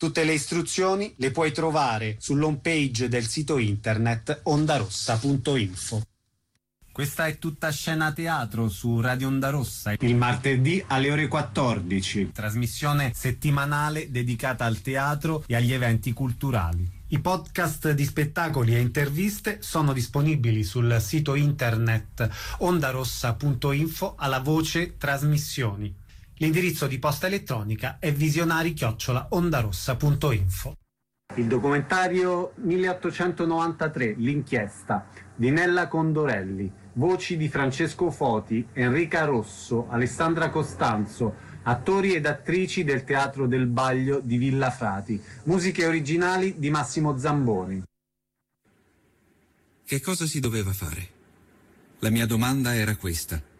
Tutte le istruzioni le puoi trovare sull'home page del sito internet ondarossa.info. Questa è Tutta Scena Teatro su Radio Onda Rossa. Il martedì alle ore 14. Trasmissione settimanale dedicata al teatro e agli eventi culturali. I podcast di spettacoli e interviste sono disponibili sul sito internet ondarossa.info alla voce trasmissioni. L'indirizzo di posta elettronica è visionari@ondarossa.info. Il documentario 1893, l'inchiesta di Nella Condorelli, voci di Francesco Foti, Enrica Rosso, Alessandra Costanzo, attori ed attrici del Teatro del Baglio di Villa Frati, musiche originali di Massimo Zamboni. Che cosa si doveva fare? La mia domanda era questa.